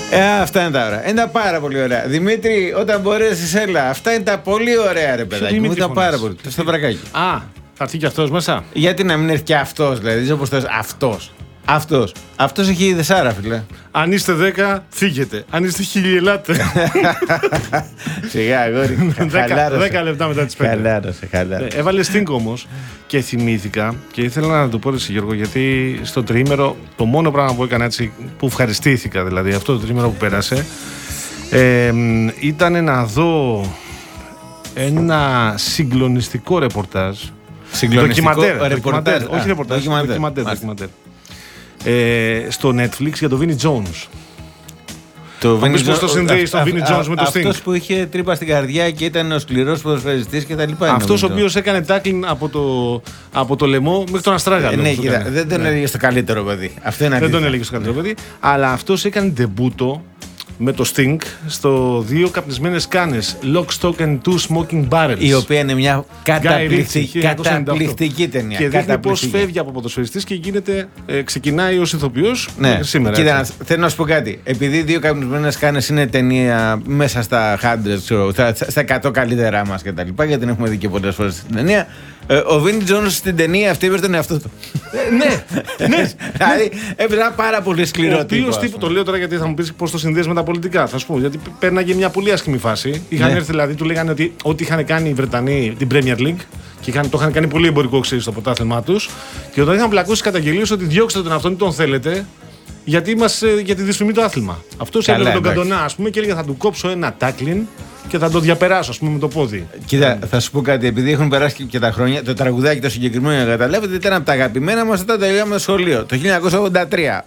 Αυτά είναι τα ωραία. Είναι τα πάρα πολύ ωραία. Δημήτρη, όταν μπορέσεις, έλα. Αυτά είναι τα πολύ ωραία, ρε παιδάκι μου. Τα πάρα πολύ. Το Σταυρακάκι. Θα έρθει και αυτός μέσα. Γιατί να μην έρθει και αυτός, δηλαδή, όπως θες, αυτός έχει δεσάρα, φίλε. Αν είστε 10, φύγετε. Αν είστε 1000, ελάτε. Σιγά, αγόρι. 10 λεπτά μετά τις 5. Χαλάρωσε. Έβαλε Sting όμως και θυμήθηκα και ήθελα να το πω εσύ, Γιώργο, γιατί στο τριήμερο το μόνο πράγμα που έκανα έτσι, που ευχαριστήθηκα δηλαδή αυτό το τριήμερο που πέρασε, ήταν να δω ένα συγκλονιστικό ρεπορτάζ. Ντοκιμαντέρ. Όχι ρεπορτάζ, ντοκιμαντέρ. Στο Netflix για το Vinnie Jones. Πώς το συνδέει στο Vinnie Jones με το Sting? Αυτός που είχε τρύπα στην καρδιά και ήταν ο σκληρός ποδοσφαιριστής και τα λοιπά. Αυτός ο οποίος έκανε tackling από το λαιμό μέχρι τον αστράγαλο. Ναι, κοίτα, δεν τον έλεγε στο καλύτερο παιδί. Δεν τον έλεγε στο καλύτερο παιδί. Αλλά αυτός έκανε ντεμπούτο με το Sting στο 2 καπνισμένες κάνες, Lock, Stock and Two Smoking Barrels. Η οποία είναι μια καταπληκτική ταινία. Και δείχνει πώς φεύγει από ποδοσφαιριστής και ξεκινάει ως ηθοποιός σήμερα. Κοίτα, θέλω να σου πω κάτι. Επειδή 2 καπνισμένες κάνες είναι ταινία μέσα στα 100, στα 100 καλύτερά μας κτλ. Γιατί την έχουμε δει και πολλές φορές στην ταινία. Ο Vinnie Jones στην ταινία αυτή έπαιζε τον εαυτό του. Ναι. Δηλαδή έπαιζε ένα πάρα πολύ σκληρό τύπο. Το λέω τώρα γιατί θα μου πεις πώς το συνδέεις με τα πολιτικά. Θα σου πω, γιατί πέρναγε μια πολύ άσχημη φάση. Είχαν έρθει δηλαδή, του λέγανε ότι ό,τι είχαν κάνει οι Βρετανοί την Premier League και το είχαν κάνει πολύ εμπορικό, ξέρεις, στο πρωτάθλημά τους. Και όταν είχαν πλακώσει καταγγελίες ότι διώξτε τον αυτόν ή τον θέλετε, γιατί τη δυσφημεί το άθλημα. Αυτός έλεγε τον Καντονά, ας πούμε, και έλεγε θα του κόψω ένα tackling και θα το διαπεράσω, ας πούμε, με το πόδι. Κοίτα, θα σου πω κάτι. Επειδή έχουν περάσει και τα χρόνια, το τραγουδάκι το συγκεκριμένο, να καταλάβετε, ήταν από τα αγαπημένα μας όταν τελειώσαμε το σχολείο. Το 1983.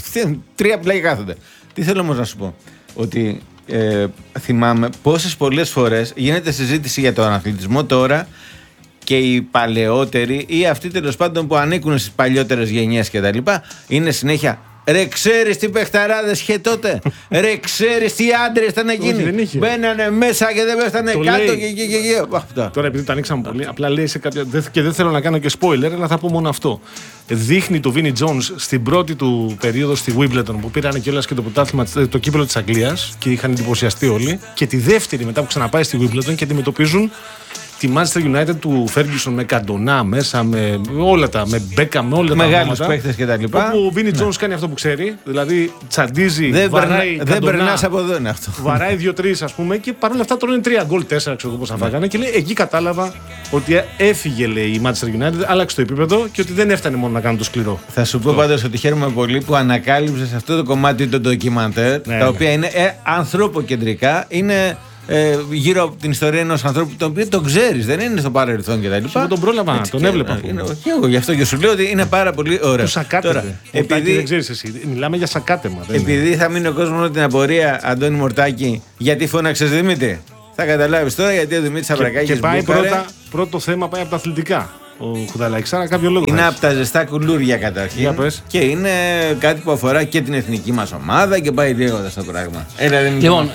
3 πλάγια κάθονται. Τι θέλω όμως να σου πω. Ότι θυμάμαι πόσες πολλές φορές γίνεται συζήτηση για τον αθλητισμό τώρα και οι παλαιότεροι ή αυτοί τέλος πάντων που ανήκουν στις παλιότερες γενιές κτλ. Είναι συνέχεια. Ρε, ξέρεις τι παιχταράδες είχε τότε. Ρε, ξέρεις τι άντρες ήταν εκείνοι. Μπαίνανε μέσα και δεν πέφτανε κάτω και. Τώρα επειδή το ανοίξαμε πολύ, απλά λέει σε κάποια. Και δεν θέλω να κάνω και spoiler, αλλά θα πω μόνο αυτό. Δείχνει το Vinnie Jones στην πρώτη του περίοδο στη Wimbledon που πήρανε κιόλας και το πρωτάθλημα, το κύπελλο της Αγγλίας και είχαν εντυπωσιαστεί όλοι. Και τη δεύτερη μετά που ξαναπάει στη Wimbledon και αντιμετωπίζουν τη Manchester United του Ferguson με Καντονά μέσα, με όλα τα, με Μπέκα, με όλα τα μεγάλους παίχτες και τα λοιπά. Όπου ο Vinnie Jones κάνει αυτό που ξέρει, δηλαδή τσαντίζει, βαράει Καντονά. Δεν περνάς από εδώ είναι αυτό. Βαράει 2-3 ας πούμε και παρόλα αυτά τρώνε 3 γκολ, 4 ξέρω πώς θα φάγανε και λέει εκεί κατάλαβα ότι έφυγε, λέει, η Manchester United, άλλαξε το επίπεδο και ότι δεν έφτανε μόνο να κάνει το σκληρό. Θα σου πω πάντως ότι χαίρομαι πολύ που ανακάλυψες αυτό το κομμάτι των ντοκιμαντέρ, τα οποία είναι ανθρωποκεντρικά, είναι γύρω από την ιστορία ενός ανθρώπου τον οποίο τον ξέρεις, δεν είναι στο παρελθόν κτλ. Εγώ τον πρόλαβα, τον έβλεπα. Και εγώ γι' αυτό και σου λέω ότι είναι πάρα πολύ ωραίο. Του σακάτεται. Επειδή δεν ξέρεις εσύ, μιλάμε για σακάτεμα. Επειδή θα μείνει ο κόσμος με την απορία, Αντώνη Μορτάκη, γιατί φώναξες Δημήτρη. Θα καταλάβεις τώρα γιατί ο Δημήτρης Σαβρακάκης. Και πάει πρώτο θέμα, πάει από τα αθλητικά. Ο Χουδαλάκης, άρα κάποιο λόγο. Είναι από τα ζεστά κουλούρια καταρχήν. Και είναι κάτι που αφορά και την εθνική μας ομάδα και πάει λέγοντας το πράγμα. Λοιπόν,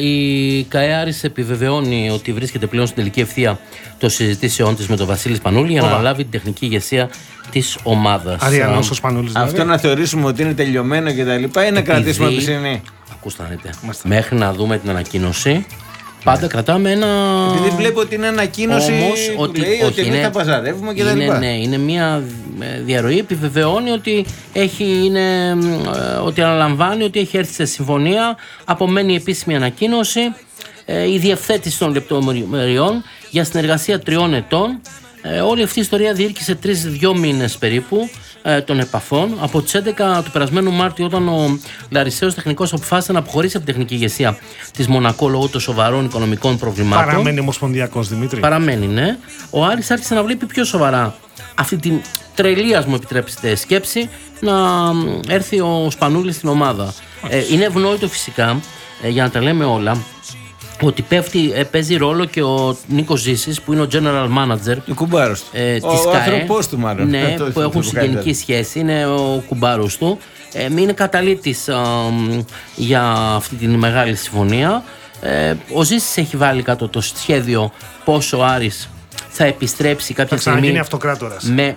η ΚΑΕ Άρης επιβεβαιώνει ότι βρίσκεται πλέον στην τελική ευθεία των συζητήσεών της με τον Βασίλη Σπανούλη για να αναλάβει την τεχνική ηγεσία της ομάδας. Αριανός ο Σπανούλης. Αυτό να θεωρήσουμε ότι είναι τελειωμένο και τα λοιπά ή να κρατήσουμε πισινή. Ακούστε να δείτε. Μέχρι να δούμε την ανακοίνωση. Πάντα κρατάμε ένα. Επειδή βλέπω ότι είναι ανακοίνωση ότι λέει ότι εμείς θα παζαρεύουμε και τα λοιπά. Ναι, είναι μια διαρροή. Επιβεβαιώνει ότι ότι αναλαμβάνει ότι έχει έρθει σε συμφωνία. Απομένει επίσημη ανακοίνωση. Η διευθέτηση των λεπτομεριών για συνεργασία 3 ετών. Όλη αυτή η ιστορία διήρκησε 2 μήνες περίπου των επαφών. Από τις 11 του περασμένου Μάρτιου, όταν ο Λαρισαίος τεχνικός αποφάσισε να αποχωρήσει από την τεχνική ηγεσία της Μονακό λόγω των σοβαρών οικονομικών προβλημάτων. Παραμένει ομοσπονδιακός, Δημήτρη. Παραμένει, ναι. Ο Άρης άρχισε να βλέπει πιο σοβαρά αυτή την τρελή, ας μου επιτρέψετε, σκέψη να έρθει ο Σπανούλης στην ομάδα. Είναι ευνόητο φυσικά, για να τα λέμε όλα, ότι παίζει ρόλο και ο Νίκος Ζήσης που είναι ο general manager ο κουμπάρος της ΚΑΕ, άνθρωπός του μάλλον. Ναι, που έχουν συγγενική σχέση, είναι ο κουμπάρος του. Είναι καταλήτης για αυτή τη μεγάλη συμφωνία. Ο Ζήσης έχει βάλει κάτω το σχέδιο πώς ο Άρης θα επιστρέψει κάποια στιγμή. Θα ξαναγίνει αυτοκράτορας.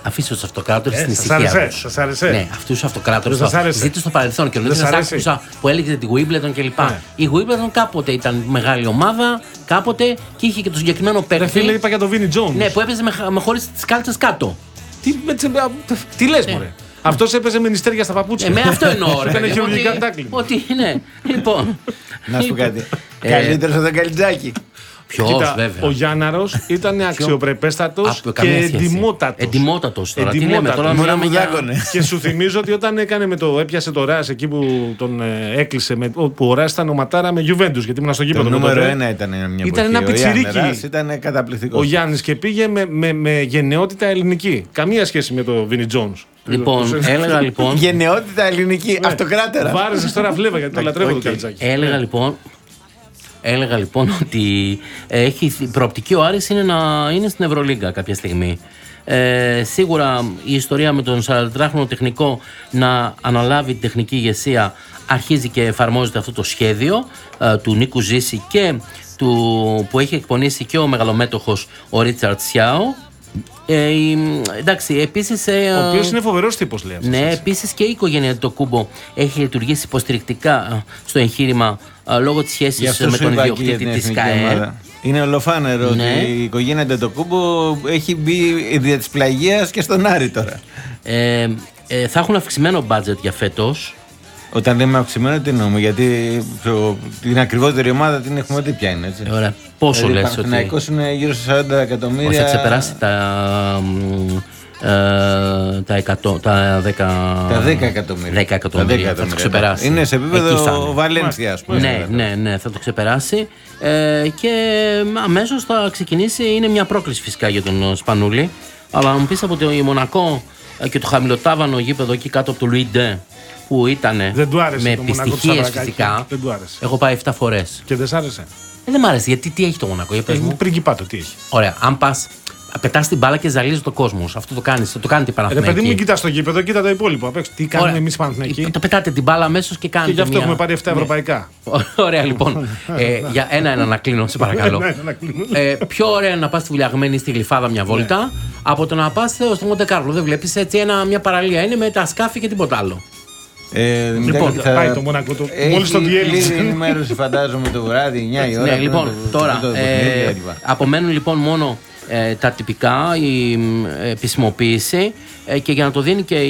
αφήστε του αυτοκράτορες στην Σας ησυχία άρεσε, τους. σας άρεσε. Ναι, αυτούς τους αυτοκράτορες Δεν σας άρεσε. ζείτε στο παρελθόν και νωρίτερα σας σας άρεσε. άκουσα που έλεγε τη Wimbledon κλπ. Ναι. Η Wimbledon κάποτε ήταν μεγάλη ομάδα, κάποτε και είχε και το συγκεκριμένο Ρε παίκτη. φίλε, είπα για τον Vinnie Jones. Ναι, που έπαιζε με χωρίς τις κάλτσες κάτω. Τι λες, μωρέ. Αυτός έπαιζε με νηστέρια στα παπούτσια. Με αυτό εννοώ. ρε Έκανε παιδί μου, χειρουργικά ότι- τάκλινγκ. Ότι ναι. Λοιπόν. Να σου πω κάτι. Καλύτερος από τον Καλιτζάκη. Ποιος, Κοίτα, βέβαια. ο Γιάνναρος ήταν αξιοπρεπέστατος και Καμία σχέση. εντιμότατος. Εντιμότατος τώρα. Τι λέμε Εντιμότατος. τώρα, Μόνο μιλάμε που για... δάκωνε. Και σου θυμίζω ότι όταν έπιασε το Ρας εκεί που τον έκλεισε, που ο Ρας ήταν ο Ματάρα με Juventus, γιατί ήμουν στο Το γήπεδο με νούμερο τότε. 1 ήταν μια Ήταν εποχή. ένα πιτσιρίκι. Ο Γιάννερας ήταν καταπληκτικός. Ο Γιάννης και πήγε με γενναιότητα ελληνική. Καμία σχέση με το Vinnie Jones. Λοιπόν, έλεγα λοιπόν. Γενναιότητα ελληνική, αυτοκράτορα. Βάρεσε τώρα φλέβα γιατί το λατρεύω το Καλιτζάκη. Έλεγα λοιπόν ότι η προοπτική ο Άρης είναι στην Ευρωλίγκα κάποια στιγμή. Σίγουρα η ιστορία με τον 43χρονο τεχνικό να αναλάβει την τεχνική ηγεσία αρχίζει και εφαρμόζεται αυτό το σχέδιο του Νίκου Ζήση και που έχει εκπονήσει και ο μεγαλομέτωχος ο Ρίτσαρτ Σιάο. Εντάξει, επίσης. Ο οποίος είναι φοβερός τύπος, λέει. Ναι, επίσης και η οικογένεια του Κούμπο έχει λειτουργήσει υποστηρικτικά στο εγχείρημα λόγω της σχέσης με τον ιδιοκτήτη της ΚΑΕ. Είναι ολοφάνερο Ναι. ότι η οικογένεια Ντετοκούμπο έχει μπει δια της πλαγίας και στον Άρη τώρα. Θα έχουν αυξημένο budget για φέτος. Όταν λέμε αυξημένο, τι εννοούμε, γιατί την ακριβότερη ομάδα την έχουμε δει ποια είναι, έτσι. Ωραία. Πόσο λες ότι Παναθηναϊκός είναι γύρω στα 40 εκατομμύρια. θα ξεπεράσει τα 10 Τα 10 εκατομμύρια. 10 εκατομμύρια. Θα το ξεπεράσει. Είναι σε Εκεί θα επίπεδο είναι. Βαλένθια, ας πούμε. Ναι, θα το ξεπεράσει και αμέσως θα ξεκινήσει. Είναι μια πρόκληση φυσικά για τον Σπανούλη. Αλλά μου πεις από το Μονακό και το χαμηλοτάβανο γήπεδο εκεί κάτω από το Λουιντέ που ήταν Δεν του άρεσε με το Μονακό του επιστοιχίες Σαββρακάκη. φυσικά. Δεν του άρεσε. Έχω πάει 7 φορές. Και δεν σ' άρεσε. Δεν μ' άρεσε γιατί τι έχει το Μονακό, για πες μου. Πριγκιπάτο, τι έχει. Ωραία, αν πας, πετάς την μπάλα και ζαλίζει το κόσμο. Αυτό το κάνεις, το κάνετε οι Ρε παιδί μου, Παναθηναϊκοί. μην κοιτάς το γήπεδο, κοίτα το υπόλοιπο. Απ' έξω. Τι κάνουμε εμείς οι Παναθηναϊκοί. Το πετάτε την μπάλα αμέσως και κάνετε. Και γι' αυτό μια... έχουμε πάρει 7 ευρωπαϊκά. Ωραία, λοιπόν. Για ένα να κλείνω, σε παρακαλώ. Να κλείνουμε. Πιο ωραία είναι να πας στη Βουλιαγμένη στη Γλυφάδα μια βόλτα από το να πας στο Μοντεκάρλο. Δεν βλέπεις έτσι μια παραλία είναι με τα σκάφη και τίποτα άλλο. Λοιπόν, πάει το Μονακό του. Μόλις το διέλυσε. Λίγη ενημέρωση, φαντάζομαι, το βράδυ, 9 η ώρα. Ναι, λοιπόν, τώρα απομένουν λοιπόν μόνο τα τυπικά, η επισημοποίηση και για να το δίνει και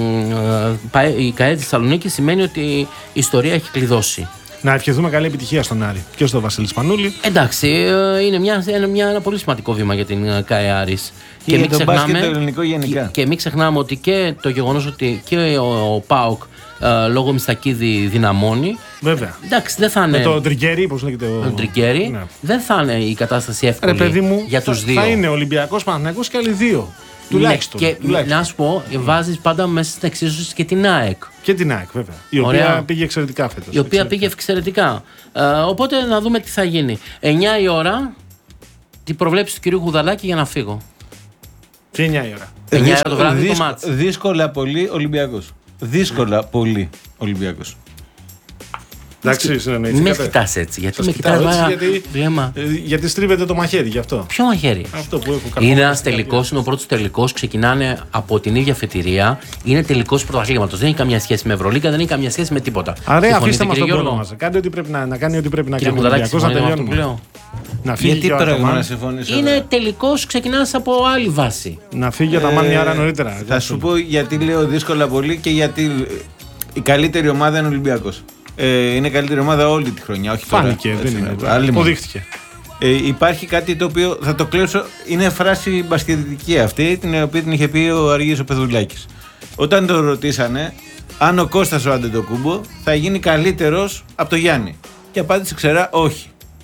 η ΚΑΕ της Θεσσαλονίκης σημαίνει ότι η ιστορία έχει κλειδώσει. Να ευχηθούμε καλή επιτυχία στον Άρη και στον Βασίλη Σπανούλη. Εντάξει, είναι ένα πολύ σημαντικό βήμα για την ΚΑΕ Άρης. Και για τον μπάσκετ το ελληνικό γενικά. Και μην ξεχνάμε ότι και το γεγονός ότι και ο ΠΑΟΚ λόγω Μιστακίδη δυναμώνει. Βέβαια. Εντάξει, δεν θα είναι. Με το Τριγκέρι, πώς λέγεται. Το Τριγκέρι, Ναι. δεν θα είναι η κατάσταση εύκολη Ρε παιδί μου, για τους δύο. θα είναι Ολυμπιακός, Παναθηναϊκός και άλλοι δύο. Τουλάχιστον. Ναι, και τουλάχιστον. να σου πω, βάζεις πάντα μέσα στην εξίσωση και την ΑΕΚ. Και την ΑΕΚ, βέβαια. Η Ωραία. οποία πήγε εξαιρετικά φέτος. Η οποία πήγε εξαιρετικά. Οπότε να δούμε τι θα γίνει. 9 η ώρα, την προβλέψη του κυρίου Γουδαλάκη για να φύγω. Και 9 η ώρα. 9 η ώρα το βράδυ το μάτς. Δύσκολα πολύ Ολυμπιακός. Δύσκολα πολύ Ολυμπιακός. Εντάξει, Μην με συνεννοηθήκατε. κοιτάς έτσι. Γιατί Σας με κοιτάω κοιτάς έτσι, βάρα βλέμμα. γιατί στρίβεται το μαχαίρι, γι' αυτό. Ποιο μαχαίρι. Αυτό που έχω κάνει. Είναι ένα τελικό, είναι ο πρώτο τελικό. Ξεκινάνε από την ίδια φετηρία. Είναι τελικό πρωταθλήματο. Δεν έχει καμία σχέση με Ευρωλίγκα, δεν έχει καμία σχέση με τίποτα. Άρα, Συμφωνείτε, αφήστε μας κύριε τον Γιώργο? πρόβλημα μας. Κάντε ό,τι πρέπει να κάνει, ό,τι πρέπει να Κύριε κάνει ο Κουδαράκη, Ολυμπιακός, να συμφωνείτε με αυτό που τελειώνουμε. λέω? Να φύγει Γιατί και ο πρέπει να Αταμάν. συμφωνήσω? Είναι τελικό, ξεκινά από άλλη βάση. Να φύγει ο Αταμάν μια ώρα νωρίτερα. Θα σου πω γιατί λέω δύσκολα πολύ και γιατί η καλύτερη ομάδα είναι ο Ολυμπιακός. Είναι η καλύτερη ομάδα όλη τη χρονιά, όχι τώρα. Φάνηκε, δεν είναι. Άλλη μόνο. Αποδείχτηκε. Υπάρχει κάτι το οποίο θα το κλέψω. Είναι φράση μπασκετική αυτή, την οποία την είχε πει ο Αργύρης ο Πεδουλάκης. Όταν τον ρωτήσανε αν ο Κώστας ο Αντετοκούμπο θα γίνει καλύτερος από το Γιάννη. Και απάντησε ξερά όχι.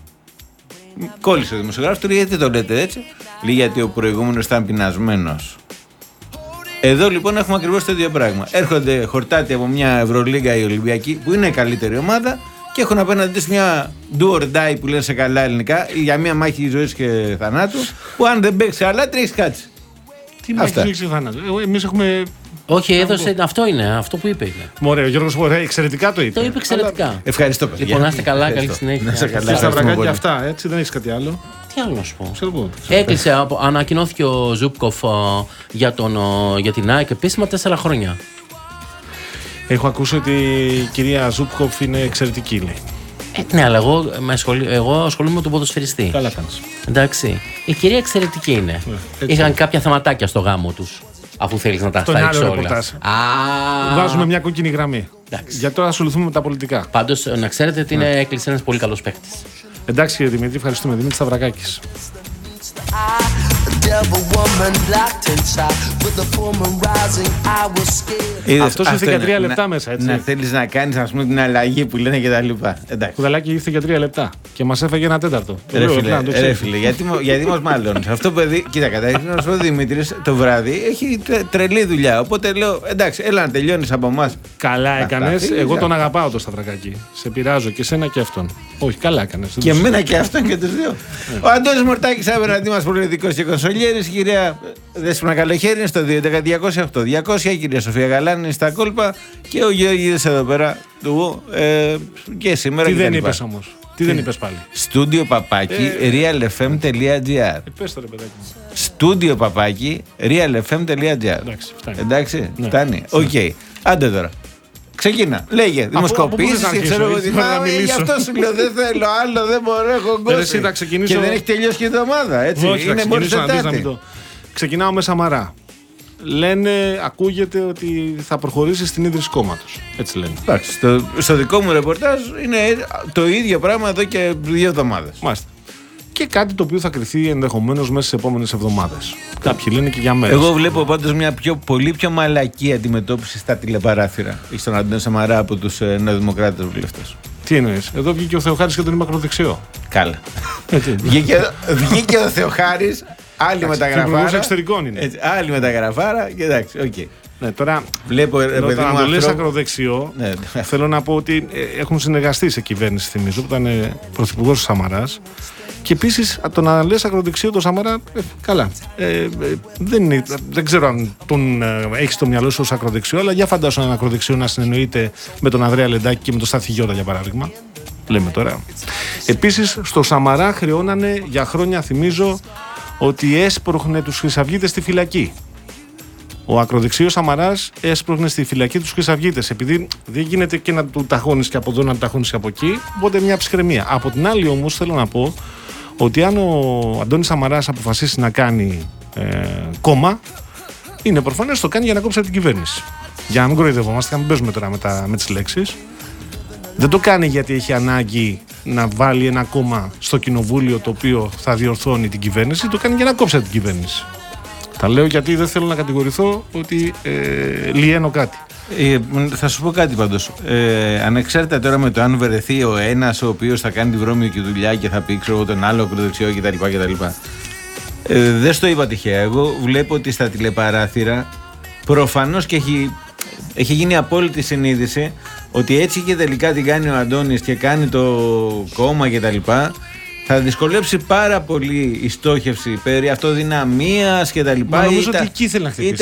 Κόλλησε ο δημοσιογράφος του, λέει γιατί το λέτε έτσι? Λέει γιατί ο προηγούμενος ήταν πεινασμένος. Εδώ λοιπόν έχουμε ακριβώς το ίδιο πράγμα. Έρχονται χορτάτοι από μια Ευρωλίγκα η Ολυμπιακή, που είναι η καλύτερη ομάδα, και έχουν απέναντι τους μια do or die που λένε σε καλά ελληνικά, για μια μάχη ζωής και θανάτου, που αν δεν παίξει καλά τρέχει κάτσει. Τι Αυτά. μάχη έχει θάνατο. Εμείς έχουμε. Όχι, έδωσε. Αυτό είναι, αυτό που είπε. Μωρέ, ο Γιώργος Πορέ, εξαιρετικά το είπε. Το είπε εξαιρετικά. Ευχαριστώ, παιδιά. Λοιπόν, να είστε καλά, καλή Ευχαριστώ. συνέχεια. Να είστε καλά. Στα Ευχαριστούμε βρακάκια πολύ. αυτά, έτσι δεν έχει κάτι άλλο. Τι άλλο να σου πω. Ξέρω εγώ. Έκλεισε, ανακοινώθηκε ο Ζούπκοφ για την ΑΕΚ επίσημα 4 χρόνια. Έχω ακούσει ότι η κυρία Ζούπκοφ είναι εξαιρετική, λέει. Ναι, αλλά εγώ ασχολούμαι με τον ποδοσφαιριστή. Καλά κάνεις. Εντάξει. Η κυρία εξαιρετική είναι. Είχαν κάποια θεματάκια στο γάμο τους. Αφού θέλεις να τα χάρεις όλα. Βάζουμε μια κόκκινη γραμμή. Εντάξει. Για τώρα ασχοληθούμε με τα πολιτικά. Πάντως να ξέρετε ότι έκλεισε ένας πολύ καλός παίκτης. Εντάξει κύριε Δημήτρη, ευχαριστούμε. Δημήτρη Σταυρακάκης. Αυτός ήρθε για 3 λεπτά μέσα, έτσι. Να θέλεις να κάνεις, ας πούμε, την αλλαγή που λένε και τα λοιπά. Κουδαλάκι ήρθε για 3 λεπτά και μας έφαγε 1/4. Ρε φίλε, γιατί μας μάλλον. Αυτό παιδί, κοίτα, καταρχήν να σου πω, ο Δημήτρης το βράδυ έχει τρελή δουλειά. Οπότε λέω, εντάξει, έλα να τελειώνεις από εμάς. Καλά έκανες. Εγώ τον αγαπάω το Σταυρακάκη. Σε πειράζω και εσένα και αυτόν. Όχι, καλά έκανες. Και εμένα και αυτόν και τους δύο. Ο Αντώνης Μορτάκης απέναντί μας, πολιτικός και κονσολιέρης. Κυρία Δέσποινα Καλοχέρη είναι στο 2.11.208. 200, η κυρία Σοφία Γαλάνη είναι στα κόλπα και ο Γεωργίδης εδώ πέρα του και σήμερα. Τι δεν είπες όμως? Τι δεν είπες πάλι? Στούντιο παπάκι realfm.gr. Πες το ρε παιδάκι μου. Στούντιο παπάκι realfm.gr. Εντάξει, φτάνει. Οκ. Άντε τώρα. Ξεκίνα. Λέγε. Δημοσκοπήσεις και ξέρω εγώ τι. Γι' αυτό σου λέω δεν θέλω άλλο, δεν μπορώ, έχω γκώσει. Και δεν έχει τελειώσει και η εβδομάδα. Έτσι. Είναι μόλις Τετάρτη. Ξεκινάω με Σαμαρά. Λένε, ακούγεται ότι θα προχωρήσει στην ίδρυση κόμματος. Έτσι λένε. Εντάξει, στο δικό μου ρεπορτάζ είναι το ίδιο πράγμα εδώ και 2 εβδομάδες. Μάλιστα. Και κάτι το οποίο θα κρυθεί ενδεχομένως μέσα στις επόμενες εβδομάδες. Κάποιοι λένε και για μέρες. Εγώ βλέπω πάντως μια πολύ πιο μαλακή αντιμετώπιση στα τηλεπαράθυρα στον Αντώνη Σαμαρά από τους νεοδημοκράτες βουλευτές. Τι εννοείς? Εδώ βγήκε ο Θεοχάρης και τον είπε ακροδεξιό. Καλά. Βγήκε ο Θεοχάρης. Άλλη μεταγραφάρα. Εξωτερικών είναι. Έτσι, άλλη μεταγραφάρα και εντάξει, οκ. Ναι, τώρα βλέπω όταν το λες ακροδεξιό, θέλω να πω ότι έχουν συνεργαστεί σε κυβέρνηση, θυμίζω, που ήταν πρωθυπουργός ο Σαμαράς. Και επίσης το να λες ακροδεξιό το Σαμαρά, καλά. Δεν ξέρω αν τον έχει στο μυαλό σου ως ακροδεξιό, αλλά για φαντάσου έναν ακροδεξιό να συνεννοείται με τον Ανδρέα Λεντάκη και με τον Στάθη Γιώτα, για παράδειγμα. Λέμε τώρα. Επίσης, στο Σαμαρά χρεώνανε για χρόνια, θυμίζω, ότι έσπροχνε τους χρυσαυγίτες στη φυλακή. Ο ακροδεξιός Σαμαράς έσπροχνε στη φυλακή τους χρυσαυγίτες, επειδή δεν γίνεται και να του ταχώνεις και από εδώ να του ταχώνεις και από εκεί, οπότε μια ψυχραιμία. Από την άλλη όμως θέλω να πω ότι αν ο Αντώνης Σαμαράς αποφασίσει να κάνει κόμμα, είναι προφανές το κάνει για να κόψει την κυβέρνηση. Για να μην κοροϊδευόμαστε, να μην παίζουμε τώρα με τις λέξεις. Δεν το κάνει γιατί έχει ανάγκη να βάλει ένα κόμμα στο κοινοβούλιο το οποίο θα διορθώνει την κυβέρνηση, το κάνει για να κόψει την κυβέρνηση. Τα λέω γιατί δεν θέλω να κατηγορηθώ ότι λιένω κάτι. Θα σου πω κάτι πάντως. Ανεξάρτητα τώρα με το αν βρεθεί ο ένας ο οποίος θα κάνει τη βρώμικη δουλειά και θα πει ξέρω τον άλλο ακροδεξιό κτλ. Δεν στο είπα τυχαία. Εγώ βλέπω ότι στα τηλεπαράθυρα προφανώς και έχει γίνει απόλυτη συνείδηση ότι έτσι και τελικά την κάνει ο Αντώνης και κάνει το κόμμα κτλ. Θα δυσκολέψει πάρα πολύ η στόχευση περί αυτοδυναμίας και τα λοιπά. Νομίζω ότι εκεί θέλει να χτυπήσει.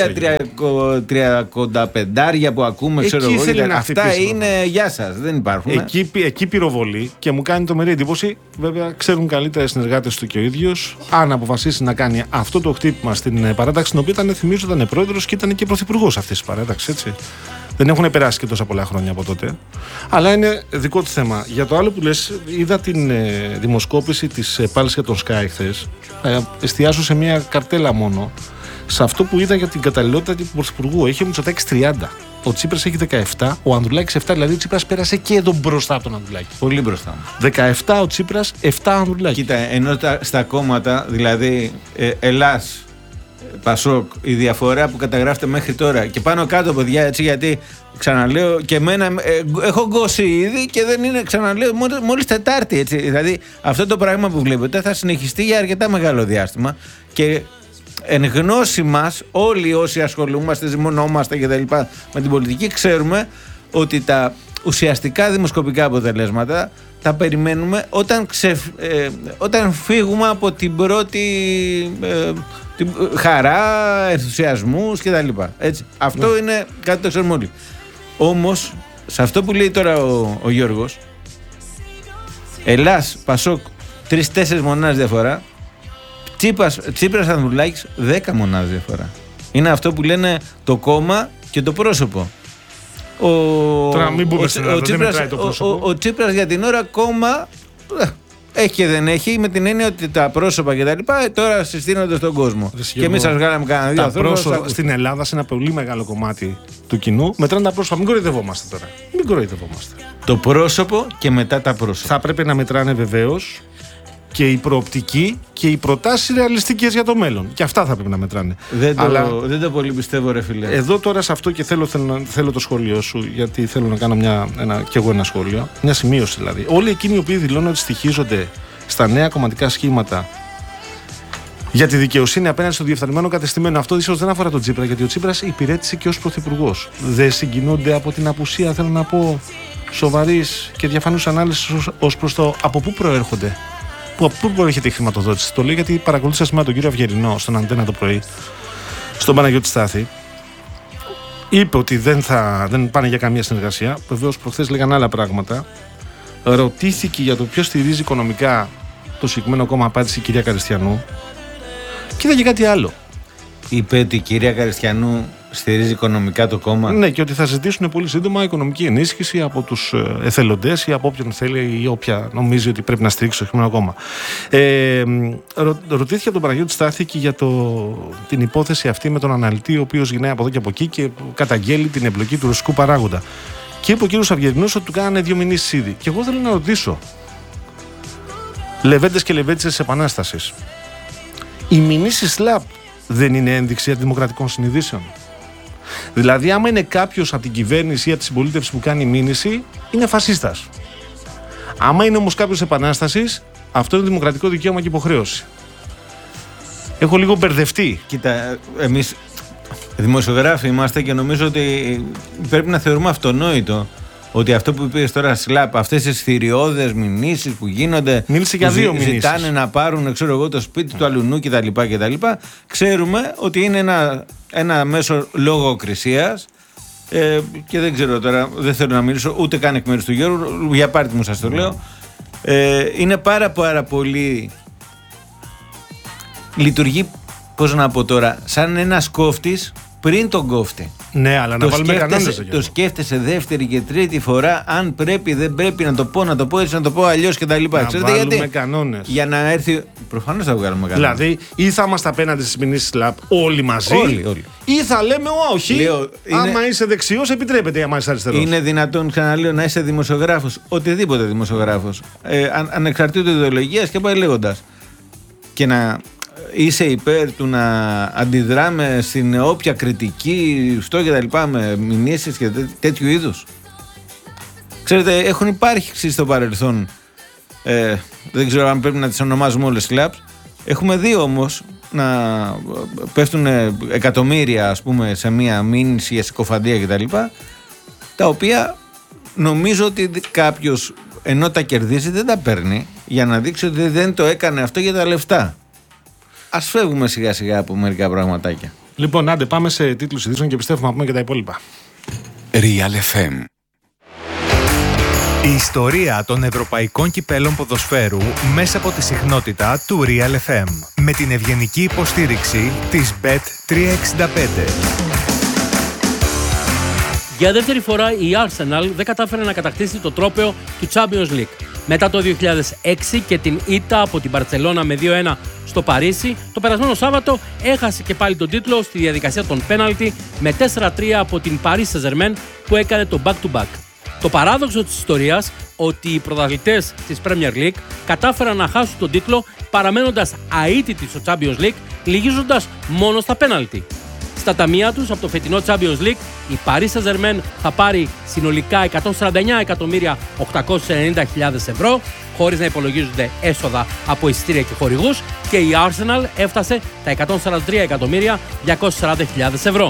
Ή τα 35 που ακούμε, ξέρω εγώ. Αυτά είναι γεια σας, δεν υπάρχουν. Εκεί πυροβολεί και μου κάνει το μερή εντύπωση. Βέβαια, ξέρουν καλύτερα οι συνεργάτες του και ο ίδιος. Αν αποφασίσει να κάνει αυτό το χτύπημα στην παράταξη, την οποία θυμίζω ήταν πρόεδρος και ήταν και πρωθυπουργός αυτής της παράταξης, έτσι. Δεν έχουν περάσει και τόσα πολλά χρόνια από τότε. Αλλά είναι δικό του θέμα. Για το άλλο που λες, είδα την δημοσκόπηση της πάλης για τον Sky χθες. Εστιάζω σε μια καρτέλα μόνο. Σε αυτό που είδα για την καταλληλότητα του πρωθυπουργού. Έχει ο Μητσοτάκης 30. Ο Τσίπρας έχει 17. Ο Ανδρουλάκης 7. Δηλαδή ο Τσίπρας πέρασε και εδώ μπροστά από τον Ανδρουλάκη. Πολύ μπροστά. 17 ο Τσίπρας, 7 ο Ανδρουλάκης. Κοίτα, ενώ στα κόμματα, δηλαδή Ελλάς, Πασόκ, η διαφορά που καταγράφεται μέχρι τώρα και πάνω κάτω, παιδιά, έτσι, γιατί ξαναλέω και εμένα έχω γκώσει ήδη και δεν είναι, ξαναλέω, μόλις Τετάρτη, έτσι. Δηλαδή αυτό το πράγμα που βλέπετε θα συνεχιστεί για αρκετά μεγάλο διάστημα και εν γνώση μας, όλοι όσοι ασχολούμαστε, ζυμωνόμαστε και τα λοιπά με την πολιτική, ξέρουμε ότι τα ουσιαστικά δημοσκοπικά αποτελέσματα τα περιμένουμε όταν φύγουμε από την πρώτη χαρά, ενθουσιασμούς και τα λοιπά. Έτσι. Αυτό είναι κάτι το ξέρουμε όλοι. Όμως, σε αυτό που λέει τώρα ο Γιώργος, Ελλάς, Πασόκ, 3-4 μονάδες διαφορά, Τσίπρας Ανδρουλάκης 10 μονάδες διαφορά. Είναι αυτό που λένε το κόμμα και το πρόσωπο. Τώρα μην πούμε στην Ελλάδα, δεν μετράει το πρόσωπο. Ο Τσίπρας για την ώρα κόμμα έχει και δεν έχει, με την έννοια ότι τα πρόσωπα και τα λοιπά τώρα συστήνονται στον κόσμο. Και εμείς σας βγάλαμε κανένα δύο ανθρώπους. Στην Ελλάδα, σε ένα πολύ μεγάλο κομμάτι του κοινού, μετράνε τα πρόσωπα. Μην κοροϊδευόμαστε τώρα. Μην κοροϊδευόμαστε. Το πρόσωπο και μετά τα πρόσωπα. Θα πρέπει να μετράνε βεβαίως και η προοπτική και οι προτάσεις ρεαλιστικές για το μέλλον. Και αυτά θα πρέπει να μετράνε. Δεν το πολύ πιστεύω, ρε φίλε. Εδώ τώρα σε αυτό και θέλω το σχόλιο σου, γιατί θέλω να κάνω κι εγώ ένα σχόλιο. Μια σημείωση δηλαδή. Όλοι εκείνοι οι οποίοι δηλώνουν ότι στοιχίζονται στα νέα κομματικά σχήματα για τη δικαιοσύνη απέναντι στο διεφθαρμένο κατεστημένο. Αυτό ίσως δεν αφορά τον Τσίπρα, γιατί ο Τσίπρας υπηρέτησε και ως πρωθυπουργός. Δεν συγκινούνται από την απουσία, θέλω να πω, σοβαρής και διαφανούς ανάλυσης ως προς το από πού προέρχονται. Πού προέρχεται η χρηματοδότηση? Το λέω γιατί παρακολούθησα σήμερα τον κύριο Αυγερινό στον Αντένα το πρωί, στον Παναγιώτη Στάθη. Είπε ότι δεν πάνε για καμία συνεργασία. Βεβαίως προχθές λέγανε άλλα πράγματα. Ρωτήθηκε για το ποιος στηρίζει οικονομικά το συγκεκριμένο κόμμα, απάντησε η κυρία Καριστιανού. Και είδα και κάτι άλλο. Είπε ότι η κυρία Καριστιανού στηρίζει οικονομικά το κόμμα. Ναι, και ότι θα ζητήσουν πολύ σύντομα οικονομική ενίσχυση από τους εθελοντές ή από όποιον θέλει ή όποια νομίζει ότι πρέπει να στηρίξει το συγκεκριμένο κόμμα. Ρωτήθηκε από τον Παναγιώτη Στάθη και για την υπόθεση αυτή με τον αναλυτή, ο οποίος γυρνάει από εδώ και από εκεί και καταγγέλει την εμπλοκή του ρωσικού παράγοντα. Και είπε ο κύριος Αυγερινός ότι του κάνανε 2 μηνύσεις ήδη. Και εγώ θέλω να ρωτήσω, λεβέντες και λεβέντισες της Επανάστασης, οι μηνύσεις ΣΛΑΠ δεν είναι ένδειξη αντιδημοκρατικών συνειδήσεων? Δηλαδή, άμα είναι κάποιος από την κυβέρνηση ή από τη συμπολίτευση που κάνει μήνυση, είναι φασίστας. Άμα είναι όμως κάποιος επανάστασης, αυτό είναι δημοκρατικό δικαίωμα και υποχρέωση. Έχω λίγο μπερδευτεί. Κοίτα, εμείς δημοσιογράφοι είμαστε και νομίζω ότι πρέπει να θεωρούμε αυτονόητο ότι αυτό που είπες τώρα, ΣΛΑΠ, αυτές τις θηριώδες μηνύσεις που γίνονται, μίλησε για 2 μηνύσεις, ζητάνε να πάρουν, ξέρω εγώ, το σπίτι του αλουνού κτλ. Ξέρουμε ότι είναι ένα μέσο λογοκρισίας και δεν ξέρω τώρα, δεν θέλω να μιλήσω ούτε καν εκ μέρους του Γιώργου, για πάρτι μου σας το λέω. Είναι πάρα πολύ, λειτουργεί, πώς να πω τώρα, σαν ένας κόφτης πριν τον κόφτη. Ναι, αλλά να βάλουμε κανόνες. Το σκέφτεσαι δεύτερη και τρίτη φορά, αν πρέπει, δεν πρέπει να το πω έτσι, να το πω αλλιώς κτλ. Να βάλουμε κανόνες. Για να έρθει. Προφανώς θα βγάλουμε κανόνες. Δηλαδή, ή θα είμαστε απέναντι στις μηνύσεις ΣΛΑΠ όλοι μαζί, όλοι. Ή θα λέμε όχι. Άμα είσαι δεξιός, επιτρέπεται, άμα είσαι αριστερός. Είναι δυνατόν, ξαναλέω, να είσαι δημοσιογράφος, οτιδήποτε δημοσιογράφος, ανεξαρτήτου ιδεολογίας και πάει λέγοντας. Και να είσαι υπέρ του να αντιδράμε στην όποια κριτική, στο και τα λοιπά, με μηνύσεις και τέτοιου είδους. Ξέρετε, έχουν υπάρξει στο παρελθόν, δεν ξέρω αν πρέπει να τις ονομάζουμε όλες ΣΛΑΠ. Έχουμε δει όμως να πέφτουν εκατομμύρια, ας πούμε, σε μία μήνυση, συκοφαντία και τα λοιπά, τα οποία νομίζω ότι κάποιος, ενώ τα κερδίζει, δεν τα παίρνει για να δείξει ότι δεν το έκανε αυτό για τα λεφτά. Ας φεύγουμε σιγά σιγά από μερικά πραγματάκια. Λοιπόν, άντε πάμε σε τίτλους ειδήσεων και πιστεύουμε να πούμε και τα υπόλοιπα. Real FM. Η ιστορία των ευρωπαϊκών κυπέλων ποδοσφαίρου μέσα από τη συχνότητα του Real FM. Με την ευγενική υποστήριξη της Bet365. Για δεύτερη φορά η Arsenal δεν κατάφερε να κατακτήσει το τρόπαιο του Champions League. Μετά το 2006 και την ήττα από την Μπαρτσελώνα με 2-1 στο Παρίσι, το περασμένο Σάββατο έχασε και πάλι τον τίτλο στη διαδικασία των πέναλτι με 4-3 από την Paris Saint-Germain που έκανε το back-to-back. Το παράδοξο της ιστορίας ότι οι πρωταθλητές της Premier League κατάφεραν να χάσουν τον τίτλο παραμένοντας αίτητοι στο Champions League, λυγίζοντας μόνο στα πέναλτι. Στα ταμεία τους από το φετινό Champions League, η Paris Saint-Germain θα πάρει συνολικά 149.890.000 ευρώ, χωρίς να υπολογίζονται έσοδα από εισιτήρια και χορηγούς, και η Arsenal έφτασε τα 143.240.000 ευρώ.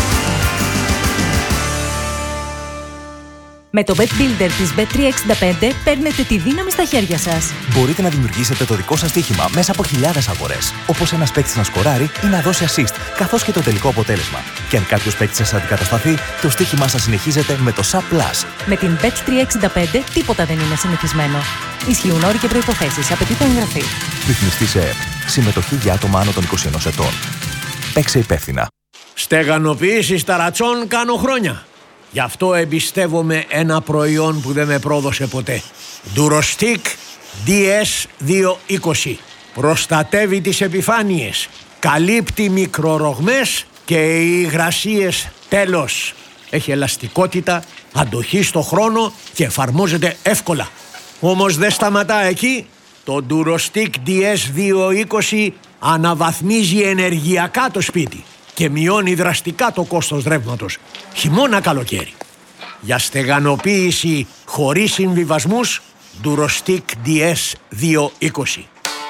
Με το Bet Builder της Bet365 παίρνετε τη δύναμη στα χέρια σας. Μπορείτε να δημιουργήσετε το δικό σας στοίχημα μέσα από χιλιάδες αγορές. Όπως ένας παίκτης να σκοράρει ή να δώσει assist, καθώς και το τελικό αποτέλεσμα. Και αν κάποιος παίκτης σας αντικατασταθεί, το στοίχημά σας συνεχίζεται με το SAP+. Με την Bet365 τίποτα δεν είναι συνηθισμένο. Ισχύουν όροι και προϋποθέσεις. Απαιτείται εγγραφή. Ρυθμιστή σε ΕΠ. Συμμετοχή για άτομα άνω των 21 ετών. Παίξε υπεύθυνα. Στεγανοποίηση ταρατσών κάνω χρόνια. Γι' αυτό εμπιστεύομαι ένα προϊόν που δεν με πρόδωσε ποτέ. Durostic DS220. Προστατεύει τις επιφάνειες, καλύπτει μικρορογμές και υγρασίες τέλος. Έχει ελαστικότητα, αντοχή στο χρόνο και εφαρμόζεται εύκολα. Όμως δεν σταματά εκεί. Το Durostic DS220 αναβαθμίζει ενεργειακά το σπίτι και μειώνει δραστικά το κόστος ρεύματος, χειμώνα καλοκαίρι. Για στεγανοποίηση χωρίς συμβιβασμούς, Durostic DS220.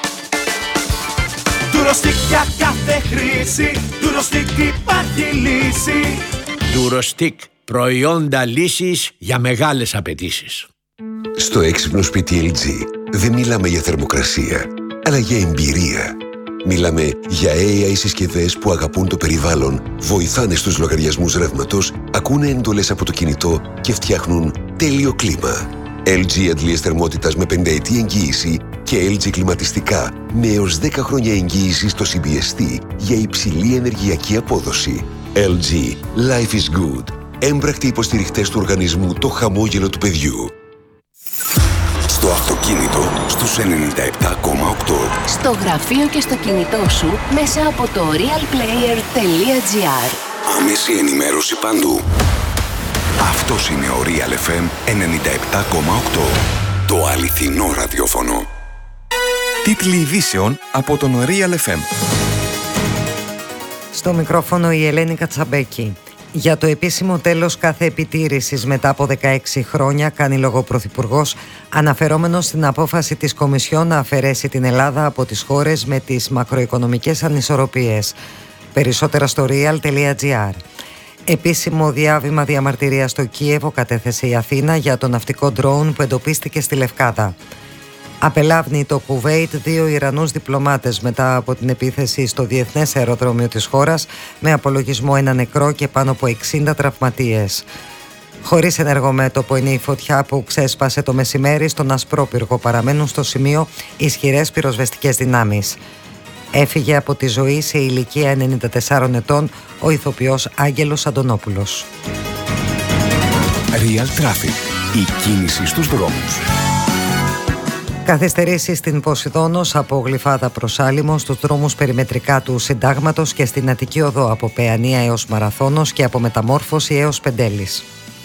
Durostic για κάθε χρήση, Durostic υπάρχει λύση. Durostic, προϊόντα λύσης για μεγάλες απαιτήσεις. Στο έξυπνο σπίτι LG δεν μιλάμε για θερμοκρασία, αλλά για εμπειρία. Μιλάμε για AI συσκευές που αγαπούν το περιβάλλον, βοηθάνε στους λογαριασμούς ρεύματος, ακούνε εντολές από το κινητό και φτιάχνουν τέλειο κλίμα. LG αντλίες θερμότητας με 5 ετή εγγύηση και LG κλιματιστικά με έως 10 χρόνια εγγύηση στο CBST για υψηλή ενεργειακή απόδοση. LG. Life is good. Έμπρακτοι υποστηριχτές του οργανισμού Το Χαμόγελο του Παιδιού. Στο αυτοκίνητο στους 97,8. Στο γραφείο και στο κινητό σου μέσα από το realplayer.gr. Άμεση ενημέρωση παντού. Αυτός είναι ο Real FM 97,8. Το αληθινό ραδιόφωνο. Τίτλοι ειδήσεων από τον Real FM. Στο μικρόφωνο η Ελένη Κατσαμπέκη. Για το επίσημο τέλος κάθε επιτήρησης μετά από 16 χρόνια κάνει λόγο ο Πρωθυπουργός, αναφερόμενος στην απόφαση της Κομισιόν να αφαιρέσει την Ελλάδα από τις χώρες με τις μακροοικονομικές ανισορροπίες. Περισσότερα στο real.gr. Επίσημο διάβημα διαμαρτυρίας στο Κίεβο κατέθεσε η Αθήνα για το ναυτικό ντρόουν που εντοπίστηκε στη Λευκάδα. Απελάβνει το Κουβέιτ 2 Ιρανούς διπλωμάτες μετά από την επίθεση στο διεθνές αεροδρόμιο της χώρας, με απολογισμό ένα νεκρό και πάνω από 60 τραυματίες. Χωρίς ενεργομέτωπο είναι η φωτιά που ξέσπασε το μεσημέρι στον Ασπρόπυργο. Παραμένουν στο σημείο ισχυρές πυροσβεστικές δυνάμεις. Έφυγε από τη ζωή σε ηλικία 94 ετών ο ηθοποιός Άγγελος Αντωνόπουλος. Real Traffic. Η κίνηση στους δρόμους. Καθυστερήσεις στην Ποσειδώνος από Γλυφάδα προς Άλυμο, στους δρόμους περιμετρικά του Συντάγματος και στην Αττική Οδό από Παιανία έως Μαραθώνος και από Μεταμόρφωση έως Πεντέλης.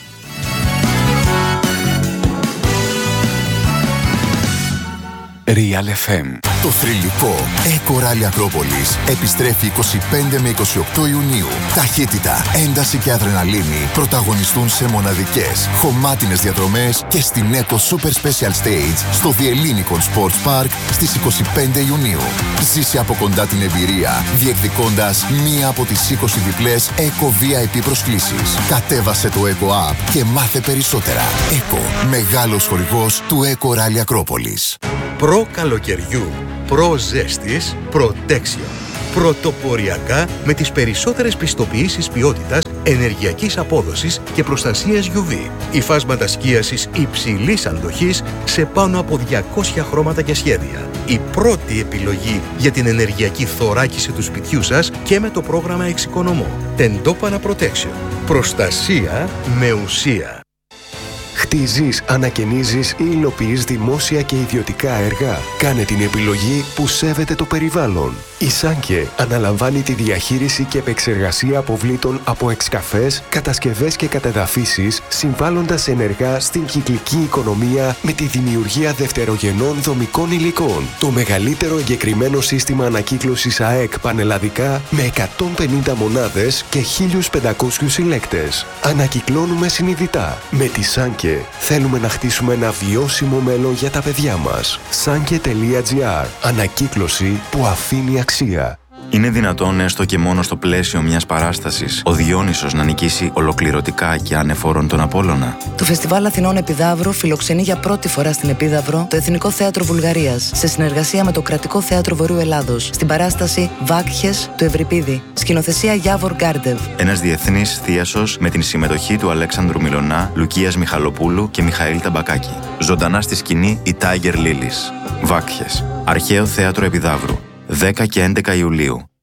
Real FM. Το θρυλικό Eco Rally Ακρόπολης επιστρέφει 25 με 28 Ιουνίου. Ταχύτητα, ένταση και αδρεναλίνη πρωταγωνιστούν σε μοναδικές, χωμάτινες διαδρομές και στην Eco Super Special Stage στο Διελλήνικον Sports Park στις 25 Ιουνίου. Ζήσε από κοντά την εμπειρία, διεκδικώντας μία από τις 20 διπλές Eco VIP προσκλήσεις. Κατέβασε το Eco App και μάθε περισσότερα. Eco, μεγάλος χορηγός του Eco Rally Ακρόπολης. Προ καλοκαιριού, προ ζέστης, Protection. Πρωτοποριακά με τις περισσότερες πιστοποιήσεις ποιότητας, ενεργειακής απόδοσης και προστασίας UV. Υφάσματα σκίασης υψηλής αντοχής σε πάνω από 200 χρώματα και σχέδια. Η πρώτη επιλογή για την ενεργειακή θωράκιση του σπιτιού σας και με το πρόγραμμα Εξοικονομώ. Τεντόπανα Protection. Προστασία με ουσία. Χτίζεις, ανακαινίζεις ή υλοποιείς δημόσια και ιδιωτικά έργα. Κάνε την επιλογή που σέβεται το περιβάλλον. Η Σάνκε αναλαμβάνει τη διαχείριση και επεξεργασία αποβλήτων από εξκαφές, κατασκευές και κατεδαφίσεις, συμβάλλοντας ενεργά στην κυκλική οικονομία με τη δημιουργία δευτερογενών δομικών υλικών. Το μεγαλύτερο εγκεκριμένο σύστημα ανακύκλωσης ΑΕΚ πανελλαδικά με 150 μονάδες και 1.500 συλλέκτες. Ανακυκλώνουμε συνειδητά. Με τη Σάνκε θέλουμε να χτίσουμε ένα βιώσιμο μέλλον για τα παιδιά μας. Sanke.gr. Ανακύκλωση που αφήνει αξία. Είναι δυνατόν έστω και μόνο στο πλαίσιο μιας παράστασης ο Διόνυσος να νικήσει ολοκληρωτικά και ανεφόρον τον Απόλλωνα? Το Φεστιβάλ Αθηνών Επιδαύρου φιλοξενεί για πρώτη φορά στην Επίδαυρο το Εθνικό Θέατρο Βουλγαρίας σε συνεργασία με το Κρατικό Θέατρο Βορείου Ελλάδος στην παράσταση Βάκχες του Ευρυπίδη. Σκηνοθεσία Γιάβορ Γκάρντεβ. Ένας διεθνής θίασος με την συμμετοχή του Αλέξανδρου Μιλωνά, Λουκίας Μιχαλοπούλου και Μιχαήλ Ταμπακάκη. Ζωντανά στη σκηνή η Tiger Lilies. Βάκχες. Αρχαίο Θέατρο Επιδαύρου. 10 και 11 Ιουλίου.